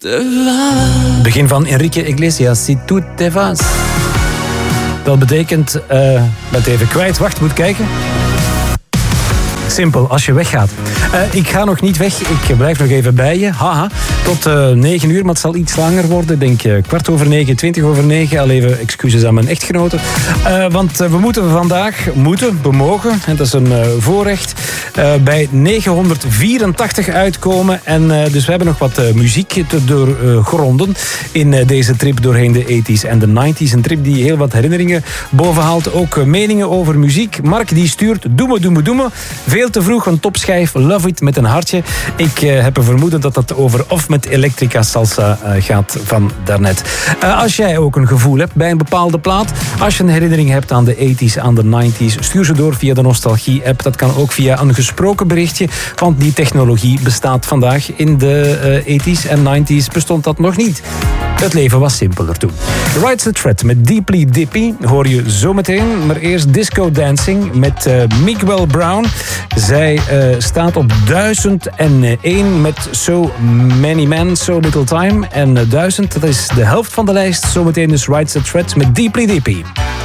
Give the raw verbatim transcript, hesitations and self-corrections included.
Begin van Enrique Iglesias, Si tu te vas. Dat betekent, uh, ben even kwijt, wacht, moet kijken. Simpel, als je weggaat. Uh, ik ga nog niet weg, ik blijf nog even bij je. Haha, tot uh, negen uur, maar het zal iets langer worden. Ik denk uh, kwart over negen, twintig over negen. Al even excuses aan mijn echtgenoten. Uh, want uh, we moeten vandaag, moeten, bemogen, en dat is een uh, voorrecht, uh, bij negenhonderdvierentachtig uitkomen. En uh, dus we hebben nog wat uh, muziek te doorgronden uh, in uh, deze trip doorheen de tachtiger en de negentiger. Een trip die heel wat herinneringen bovenhaalt. Ook uh, meningen over muziek. Mark die stuurt, doe me, doe me, doe me. Veel te vroeg een topschijf, Love It met een hartje. Ik uh, heb een vermoeden dat dat over Of met Electrica Salsa uh, gaat van daarnet. Uh, als jij ook een gevoel hebt bij een bepaalde plaat, als je een herinnering hebt aan de tachtiger, aan de negentiger, stuur ze door via de Nostalgie-app. Dat kan ook via een gesproken berichtje, want die technologie bestaat vandaag. In de uh, tachtiger en negentiger bestond dat nog niet. Het leven was simpeler toen. Rides the Thread met Deeply Dippy hoor je zometeen. Maar eerst Disco Dancing met uh, Miguel Brown. Zij uh, staat op duizend één met So Many Men, So Little Time. En uh, duizend, dat is de helft van de lijst. Zometeen dus Rides the Thread met Deeply Dippy.